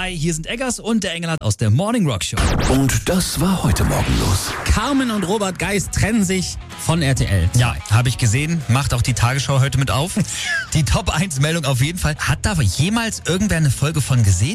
Hi, hier sind Eggers und der Engelhardt aus der Morning Rock Show. Und das war heute Morgen los. Carmen und Robert Geis trennen sich von RTL. Ja, habe ich gesehen. Macht auch die Tagesschau heute mit auf. Die Top-1-Meldung auf jeden Fall. Hat da jemals irgendwer eine Folge von gesehen?